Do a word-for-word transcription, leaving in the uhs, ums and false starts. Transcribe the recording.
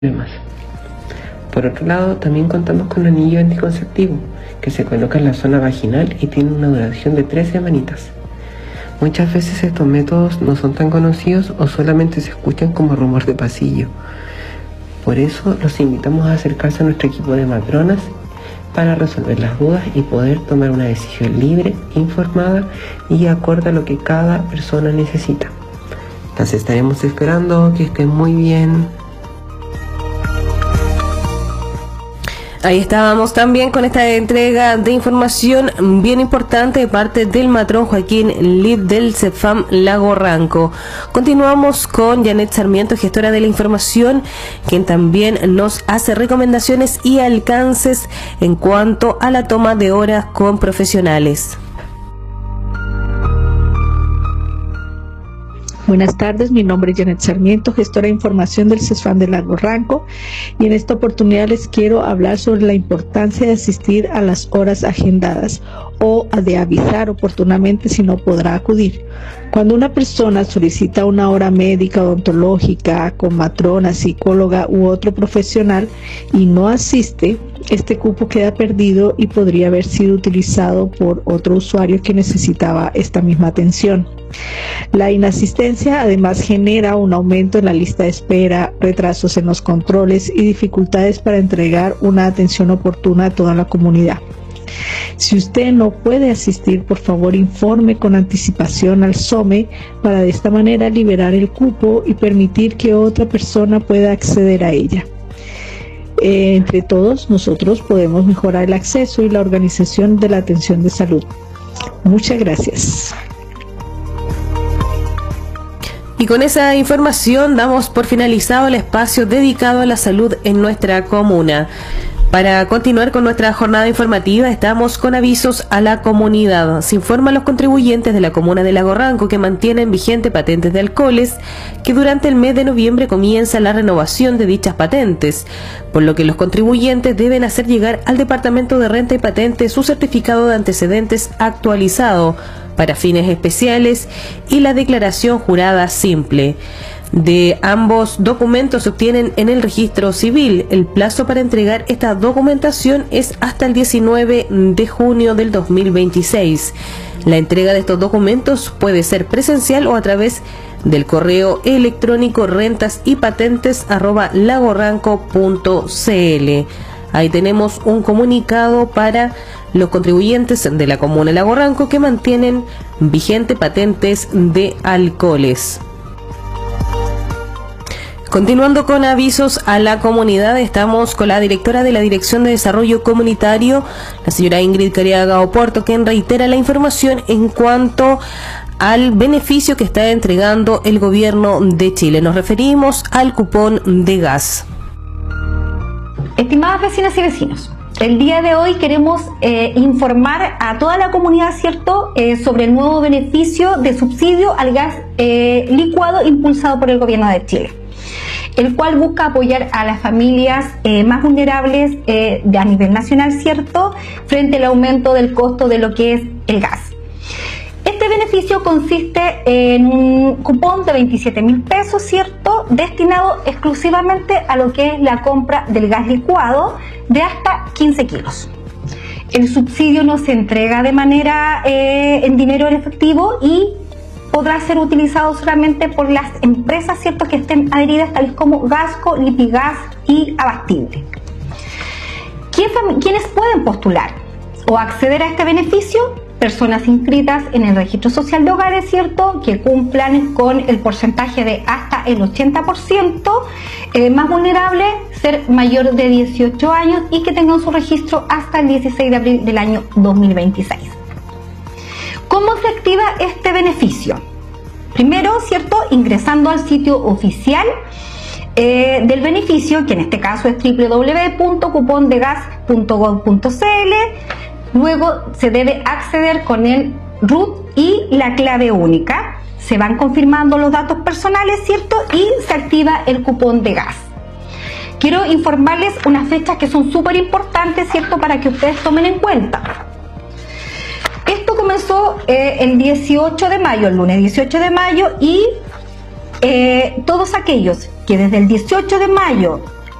Más. Por otro lado, también contamos con anillo anticonceptivo, que se coloca en la zona vaginal y tiene una duración de tres semanitas. Muchas veces estos métodos no son tan conocidos o solamente se escuchan como rumor de pasillo. Por eso los invitamos a acercarse a nuestro equipo de matronas para resolver las dudas y poder tomar una decisión libre, informada y acorde a lo que cada persona necesita. Las estaremos esperando, que estén muy bien. Ahí estábamos también con esta entrega de información bien importante de parte del matrón Joaquín Lid del CEFAM Lago Ranco. Continuamos con Janet Sarmiento, gestora de la información, quien también nos hace recomendaciones y alcances en cuanto a la toma de horas con profesionales. Buenas tardes, mi nombre es Janet Sarmiento, gestora de información del CEFAM de Lago Ranco, y en esta oportunidad les quiero hablar sobre la importancia de asistir a las horas agendadas o de avisar oportunamente si no podrá acudir. Cuando una persona solicita una hora médica, odontológica, con matrona, psicóloga u otro profesional y no asiste, este cupo queda perdido y podría haber sido utilizado por otro usuario que necesitaba esta misma atención. La inasistencia además genera un aumento en la lista de espera, retrasos en los controles y dificultades para entregar una atención oportuna a toda la comunidad. Si usted no puede asistir, por favor informe con anticipación al SOME para de esta manera liberar el cupo y permitir que otra persona pueda acceder a ella. Eh, entre todos nosotros podemos mejorar el acceso y la organización de la atención de salud. Muchas gracias. Y con esa información damos por finalizado el espacio dedicado a la salud en nuestra comuna. Para continuar con nuestra jornada informativa, estamos con avisos a la comunidad. Se informa a los contribuyentes de la comuna de Lago Ranco que mantienen vigente patentes de alcoholes, que durante el mes de noviembre comienza la renovación de dichas patentes, por lo que los contribuyentes deben hacer llegar al Departamento de Renta y Patentes su certificado de antecedentes actualizado para fines especiales y la declaración jurada simple. De ambos documentos se obtienen en el registro civil. El plazo para entregar esta documentación es hasta el diecinueve de junio del dos mil veintiséis. La entrega de estos documentos puede ser presencial o a través del correo electrónico rentas y patentes arroba lagoranco punto cl. Ahí tenemos un comunicado para los contribuyentes de la comuna de Lago Ranco que mantienen vigente patentes de alcoholes. Continuando con avisos a la comunidad, estamos con la directora de la Dirección de Desarrollo Comunitario, la señora Ingrid Cariaga Oporto, quien reitera la información en cuanto al beneficio que está entregando el gobierno de Chile. Nos referimos al cupón de gas. Estimadas vecinas y vecinos, el día de hoy queremos eh, informar a toda la comunidad, ¿cierto?, eh, sobre el nuevo beneficio de subsidio al gas eh, licuado impulsado por el gobierno de Chile, el cual busca apoyar a las familias eh, más vulnerables eh, de, a nivel nacional, ¿cierto?, frente al aumento del costo de lo que es el gas. Este beneficio consiste en un cupón de veintisiete mil pesos, ¿cierto?, destinado exclusivamente a lo que es la compra del gas licuado de hasta quince kilos. El subsidio no se entrega de manera eh, en dinero en efectivo y podrá ser utilizado solamente por las empresas, ¿cierto?, que estén adheridas, tales como Gasco, Lipigas y Abastible. ¿Quiénes pueden postular o acceder a este beneficio? Personas inscritas en el registro social de hogares, ¿cierto?, que cumplan con el porcentaje de hasta el ochenta por ciento, eh, más vulnerable, ser mayor de dieciocho años y que tengan su registro hasta el dieciséis de abril del año dos mil veintiséis. ¿Cómo se activa este beneficio? Primero, ¿cierto?, ingresando al sitio oficial eh, del beneficio, que en este caso es doble u doble u doble u punto cupón de gas punto gov punto cl. Luego se debe acceder con el root y la clave única. Se van confirmando los datos personales, ¿cierto?, y se activa el cupón de gas. Quiero informarles unas fechas que son súper importantes, ¿cierto?, para que ustedes tomen en cuenta. Esto comenzó eh, el dieciocho de mayo, el lunes dieciocho de mayo, y eh, todos aquellos que desde el dieciocho de mayo